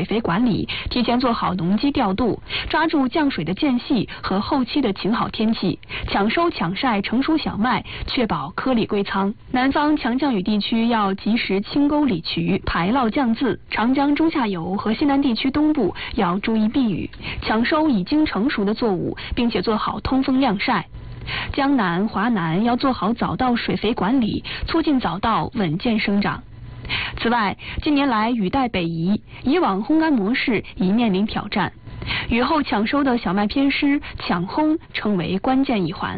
水肥管理，提前做好农机调度，抓住降水的间隙和后期的晴好天气，抢收抢晒成熟小麦，确保颗粒归仓。南方强降雨地区要及时清沟理渠，排涝降渍；长江中下游和西南地区东部要注意避雨，抢收已经成熟的作物，并且做好通风晾晒。江南、华南要做好早稻水肥管理，促进早稻稳健生长。此外，近年来雨带北移，以往烘干模式已面临挑战，雨后抢收的小麦偏湿，抢烘成为关键一环。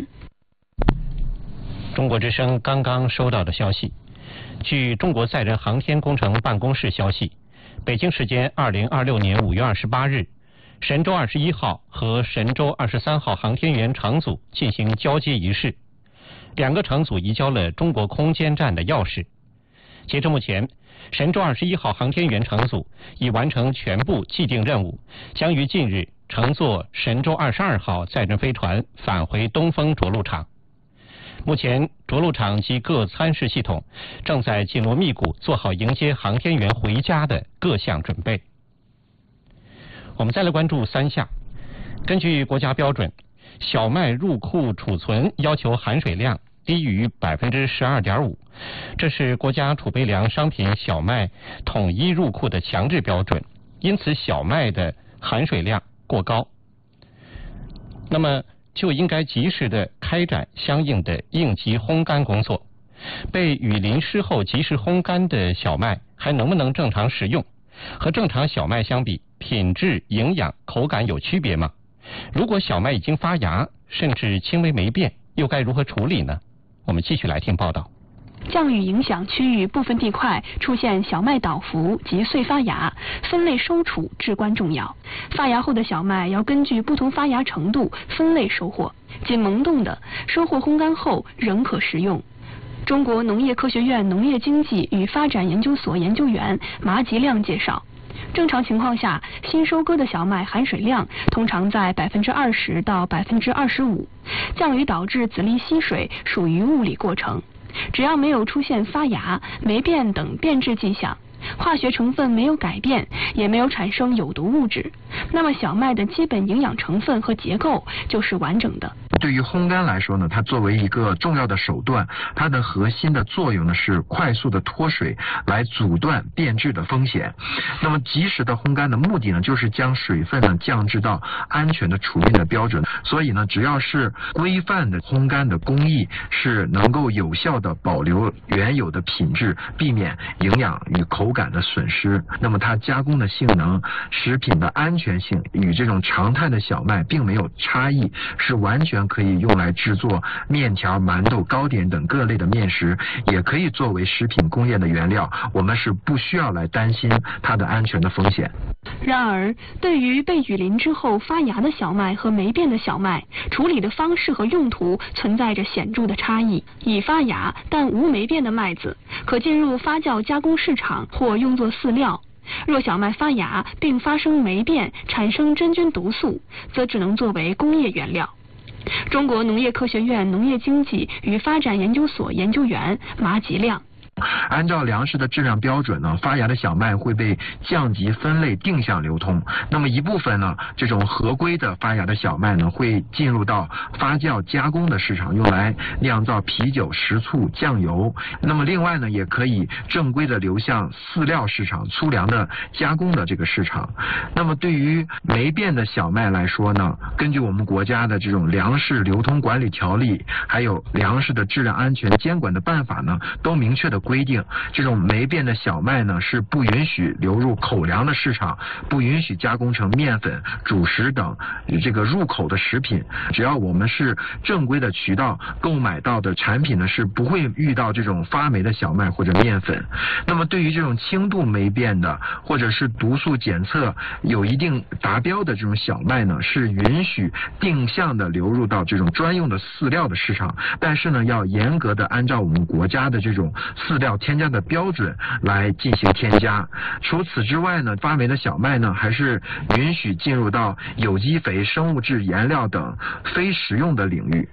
中国之声刚刚收到的消息，据中国载人航天工程办公室消息，北京时间2026年5月28日，神舟21号和神舟23号航天员乘组进行交接仪式，两个乘组移交了中国空间站的钥匙。截至目前，神舟21号航天员乘组已完成全部既定任务，将于近日乘坐神舟22号载人飞船返回东风着陆场。目前，着陆场及各参试系统正在紧锣密鼓做好迎接航天员回家的各项准备。我们再来关注三项。根据国家标准，小麦入库储存要求含水量低于12.5%，这是国家储备粮商品小麦统一入库的强制标准，因此小麦的含水量过高，那么就应该及时的开展相应的应急烘干工作。被雨淋湿后及时烘干的小麦还能不能正常食用？和正常小麦相比，品质、营养、口感有区别吗？如果小麦已经发芽，甚至轻微霉变，又该如何处理呢？我们继续来听报道。 降雨影响区域部分地块出现小麦倒伏及碎发芽，分类收储至关重要。发芽后的小麦要根据不同发芽程度分类收获，仅萌动的收获烘干后仍可食用。中国农业科学院农业经济与发展研究所研究员马吉亮介绍，正常情况下，新收割的小麦含水量通常在20%到25%，降雨导致籽粒吸水属于物理过程，只要没有出现发芽、霉变等变质迹象，化学成分没有改变，也没有产生有毒物质，那么小麦的基本营养成分和结构就是完整的。 对于烘干来说呢，它作为一个重要的手段，它的核心的作用呢是快速的脱水，来阻断变质的风险。那么及时的烘干的目的呢，就是将水分呢降至到安全的储运的标准。所以呢，只要是规范的烘干的工艺，是能够有效的保留原有的品质，避免营养与口感的损失。那么它加工的性能、食品的安全性与这种常态的小麦并没有差异，是完全可以用来制作面条、馒头、糕点等各类的面食，也可以作为食品工业的原料，我们是不需要来担心它的安全的风险。 然而，对于被雨淋之后发芽的小麦和霉变的小麦，处理的方式和用途存在着显著的差异。已发芽但无霉变的麦子，可进入发酵加工市场或用作饲料。若小麦发芽并发生霉变，产生真菌毒素，则只能作为工业原料。中国农业科学院农业经济与发展研究所研究员马吉亮， 按照粮食的质量标准呢，发芽的小麦会被降级分类定向流通。那么一部分呢，这种合规的发芽的小麦呢，会进入到发酵加工的市场，用来酿造啤酒、食醋、酱油。那么另外呢，也可以正规的流向饲料市场、粗粮的加工的这个市场。那么对于霉变的小麦来说呢，根据我们国家的这种粮食流通管理条例，还有粮食的质量安全监管的办法呢，都明确的规定，这种霉变的小麦呢是不允许流入口粮的市场，不允许加工成面粉、主食等这个入口的食品。只要我们是正规的渠道购买到的产品呢，是不会遇到这种发霉的小麦或者面粉。那么对于这种轻度霉变的，或者是毒素检测有一定达标的这种小麦呢，是允许定向的流入到这种专用的饲料的市场，但是呢，要严格的按照我们国家的这种饲料添加的标准来进行添加。除此之外呢，发霉的小麦呢，还是允许进入到有机肥、生物质颜料等非食用的领域。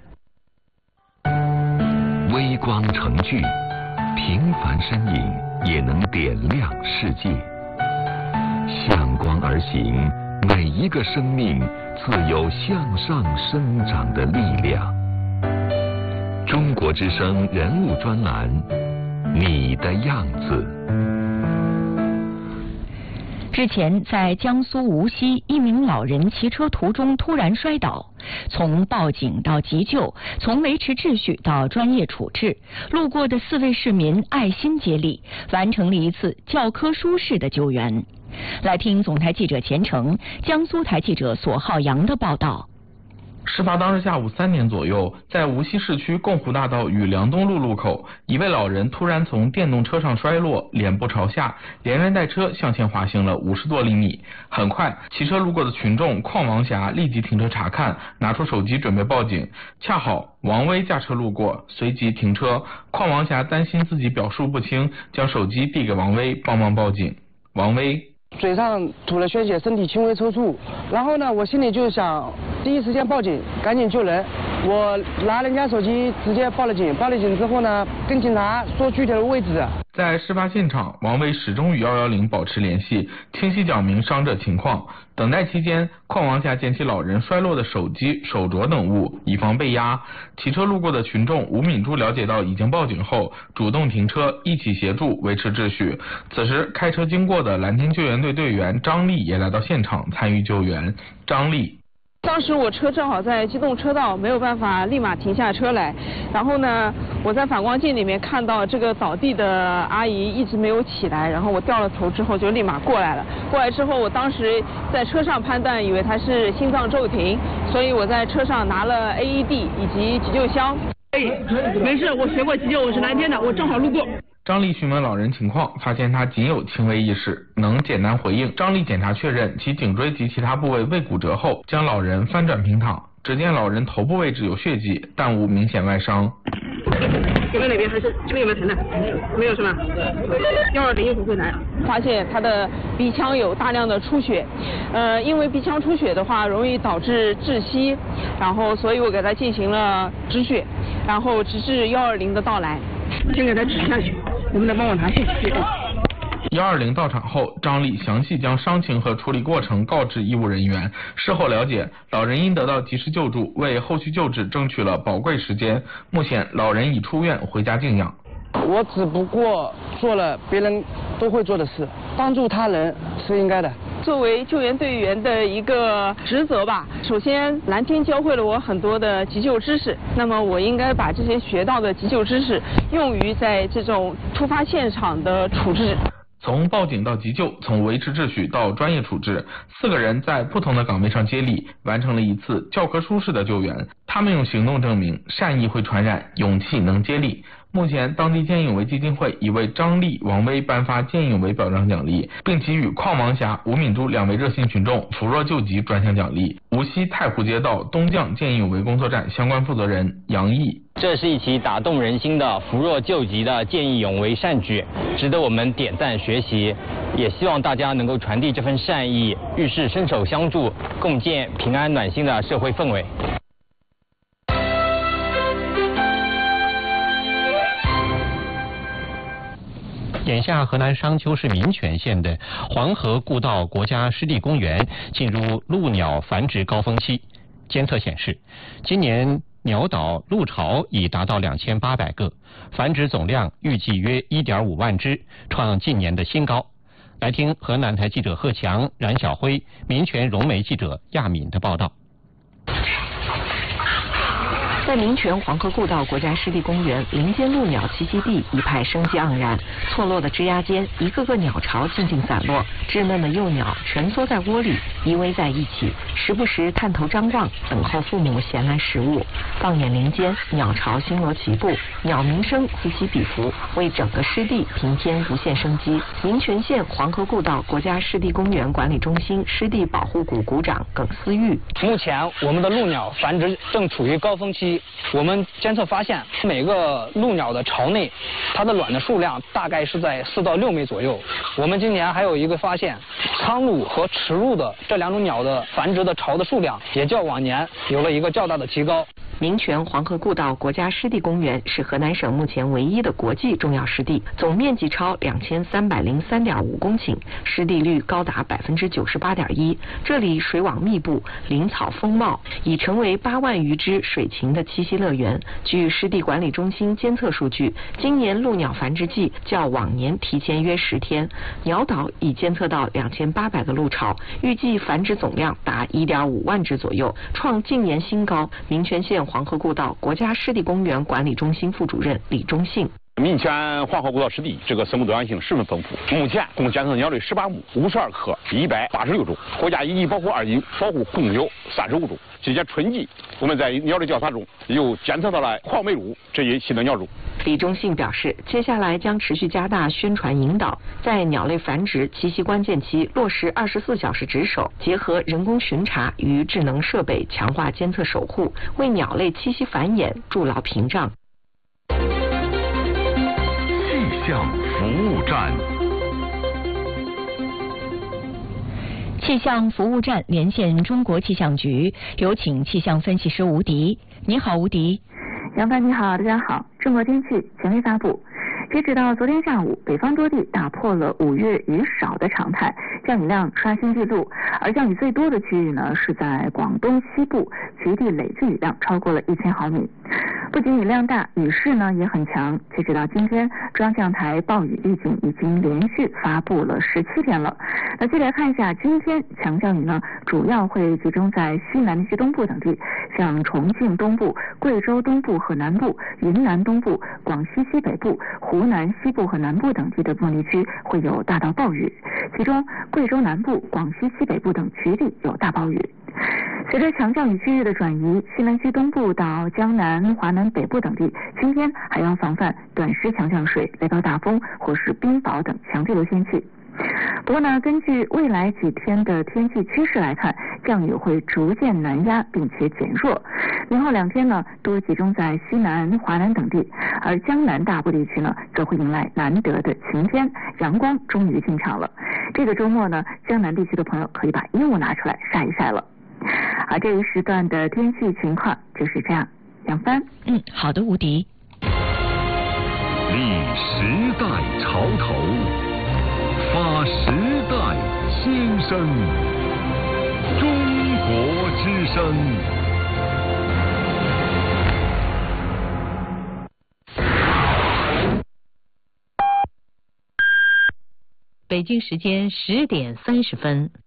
微光成炬，平凡身影也能点亮世界。向光而行，每一个生命自有向上生长的力量。中国之声人物专栏，你的样子。 之前在江苏无锡，一名老人骑车途中突然摔倒，从报警到急救，从维持秩序到专业处置，路过的4位市民爱心接力，完成了一次教科书式的救援。来听总台记者钱成、江苏台记者索浩洋的报道。 事发当日下午3点左右，在无锡市区共湖大道与梁东路路口，一位老人突然从电动车上摔落，脸部朝下，连人带车向前滑行了50多厘米。很快，骑车路过的群众邝王霞立即停车查看，拿出手机准备报警。恰好王威驾车路过，随即停车。邝王霞担心自己表述不清，将手机递给王威帮忙报警。王威嘴上吐了鲜血，身体轻微抽搐，然后呢，我心里就想第一时间报警，赶紧救人。我拿人家手机直接报了警，报了警之后呢，跟警察说具体的位置。 在事发现场，王威始终与110保持联系，清晰讲明伤者情况。等待期间，邝王霞捡起老人摔落的手机、手镯等物，以防被压。骑车路过的群众吴敏珠了解到已经报警后，主动停车，一起协助维持秩序。此时，开车经过的蓝天救援队队员张丽也来到现场参与救援。张丽。 当时我车正好在机动车道，没有办法立马停下车来。然后呢，我在反光镜里面看到这个倒地的阿姨一直没有起来，然后我掉了头之后就立马过来了。过来之后，我当时在车上判断以为她是心脏骤停，所以我在车上拿了 AED 以及急救箱。 没事，我学过急救，我是蓝天的，我正好路过。 张丽询问老人情况，发现他仅有轻微意识，能简单回应。张丽检查确认其颈椎及其他部位未骨折后，将老人翻转平躺。只见老人头部位置有血迹，但无明显外伤。 这边哪边还是这边有没有疼的？没有是吧？120一会儿会来。 发现他的鼻腔有大量的出血，因为鼻腔出血的话容易导致窒息，然后所以我给他进行了止血，然后直至120的到来。 先给他止下去，我们来帮我拿血。 120到场后，张丽详细将伤情和处理过程告知医务人员。事后了解，老人因得到及时救助，为后续救治争取了宝贵时间。目前，老人已出院回家静养。 我只不过做了别人都会做的事，帮助他人是应该的。 作为救援队员的一个职责吧，首先蓝天教会了我很多的急救知识，那么我应该把这些学到的急救知识用于在这种突发现场的处置。 从报警到急救，从维持秩序到专业处置，4个人在不同的岗位上接力，完成了一次教科书式的救援。他们用行动证明善意会传染，勇气能接力。目前，当地见义勇为基金会已为张丽、王威颁发见义勇为表彰奖励，并给予邝王霞、吴敏珠2位热心群众扶弱救急专项奖励。无锡太湖街道东将见义勇为工作站相关负责人杨毅： 这是一起打动人心的扶弱救急的见义勇为善举，值得我们点赞学习。也希望大家能够传递这份善意，遇事伸手相助，共建平安暖心的社会氛围。 眼下，河南商丘市民权县的黄河故道国家湿地公园进入鹭鸟繁殖高峰期。监测显示，今年鸟岛鹭巢已达到2800个，繁殖总量预计约1.5万只，创近年的新高。来听河南台记者贺强、冉晓辉、民权融媒记者亚敏的报道。 在民权黄河故道国家湿地公园，林间鹭鸟栖息地一派生机盎然，错落的枝桠间，一个个鸟巢静静散落，稚嫩的幼鸟蜷缩在窝里，依偎在一起，时不时探头张望，等候父母衔来食物。放眼林间，鸟巢星罗棋布，鸟鸣声此起彼伏，为整个湿地平添无限生机。民权县黄河故道国家湿地公园管理中心湿地保护股股长耿思玉： 目前我们的鹭鸟繁殖正处于高峰期。我们监测发现，每个鹭鸟的巢内，它的卵的数量大概是在4到6枚左右。我们今年还有一个发现，苍鹭和池鹭的这2种鸟的繁殖的巢的数量，也较往年有了一个较大的提高。 民权黄河故道国家湿地公园是河南省目前唯一的国际重要湿地，总面积超2303.5公顷，湿地率高达98.1%。这里水网密布，林草丰茂，已成为8万余只水禽的栖息乐园。据湿地管理中心监测数据，今年鹭鸟繁殖季较往年提前约10天，鸟岛已监测到2800个鹭巢，预计繁殖总量达1.5万只左右，创近年新高。民权县黄河故道国家湿地公园管理中心副主任李忠信。 民权黄河故道湿地这个生物多样性十分丰富，目前共监测鸟类18目，52科，186种，国家一级保护、2级保护共有35种。今年春季，我们在鸟类调查中又监测到了黄眉鹭这一新的鸟种。 李忠信表示，接下来将持续加大宣传引导，在鸟类繁殖、栖息关键期落实24小时值守，结合人工巡查与智能设备，强化监测守护，为鸟类栖息繁衍筑牢屏障。 气象服务站。 气象服务站连线中国气象局，有请气象分析师吴迪。你好，吴迪。 杨帆你好，大家好。中国天气权威发布，截止到昨天下午，北方多地打破了5月雨少的常态，降雨量刷新纪录，而降雨最多的区域呢是在广东西部，局地累计雨量超过了1000毫米。不仅雨量大，雨势呢也很强。截止到今天，中央气象台暴雨预警已经连续发布了17天了。那接来看一下，今天强降雨呢，主要会集中在西南西东部等地，像重庆东部、贵州东部和南部、云南东部、广西西北部、湖南西部和南部等地的部分地区会有大到暴雨，其中贵州南部、广西西北部等局地有大暴雨。随着强降雨区域的转移，西南区东部到江南、华南北部等地，今天还要防范短时强降水、雷暴大风或是冰雹等强对流天气。不过呢，根据未来几天的天气趋势来看，降雨会逐渐南压并且减弱。明后2天呢，多集中在西南、华南等地，而江南大部地区呢，则会迎来难得的晴天，阳光终于进场了。这个周末呢，江南地区的朋友可以把衣物拿出来晒一晒了。而这一时段的天气情况就是这样。杨帆， 好的，吴迪。 立时代潮头，发时代新声，中国之声。 北京时间10点30分。